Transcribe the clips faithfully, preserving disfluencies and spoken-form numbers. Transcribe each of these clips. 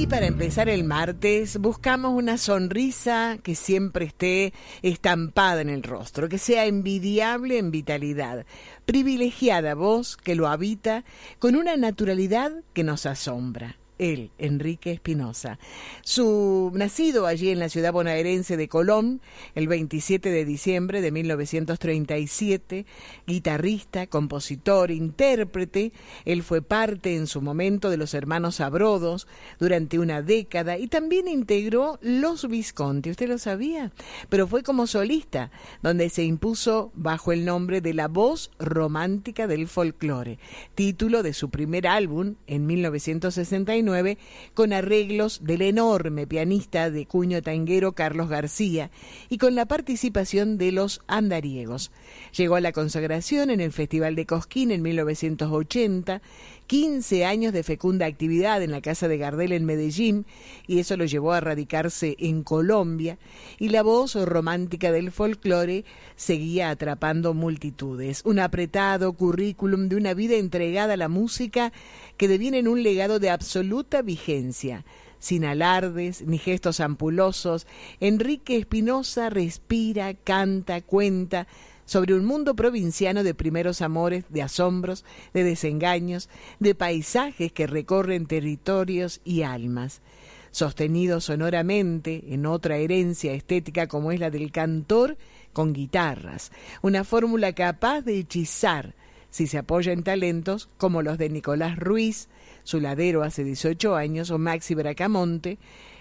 Y para empezar el martes, buscamos una sonrisa que siempre esté estampada en el rostro, que sea envidiable en vitalidad, privilegiada voz que lo habita con una naturalidad que nos asombra. Él, Enrique Espinosa, su nacido allí en la ciudad bonaerense de Colón, el veintisiete de diciembre de mil novecientos treinta y siete, guitarrista, compositor, intérprete. Él fue parte en su momento de los Hermanos Sabrodos durante una década y también integró Los Visconti, ¿usted lo sabía? Pero fue como solista, donde se impuso bajo el nombre de La Voz Romántica del Folclore, título de su primer álbum en mil novecientos sesenta y nueve, con arreglos del enorme pianista de cuño tanguero Carlos García y con la participación de los andariegos. Llegó a la consagración en el Festival de Cosquín en mil novecientos ochenta, quince años de fecunda actividad en la Casa de Gardel en Medellín, y eso lo llevó a radicarse en Colombia, y la voz romántica del folclore seguía atrapando multitudes. Un apretado currículum de una vida entregada a la música que deviene en un legado de absoluta vigencia. Sin alardes ni gestos ampulosos, Enrique Espinosa respira, canta, cuenta sobre un mundo provinciano de primeros amores, de asombros, de desengaños, de paisajes que recorren territorios y almas. Sostenido sonoramente en otra herencia estética como es la del cantor con guitarras, una fórmula capaz de hechizar si se apoya en talentos como los de Nicolás Ruiz, su ladero hace dieciocho años, o Maxi Bracamonte.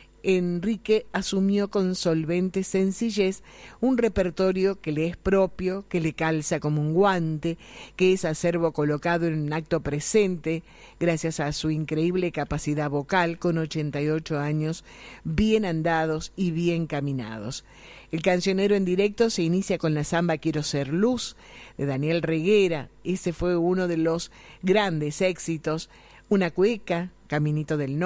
Enrique asumió con solvente sencillez un repertorio que le es propio, que le calza como un guante, que es acervo colocado en un acto presente, gracias a su increíble capacidad vocal con ochenta y ocho años, bien andados y bien caminados. El cancionero en directo se inicia con la samba Quiero ser luz, de Daniel Reguera. Ese fue uno de los grandes éxitos. Una cueca, Caminito del Norte,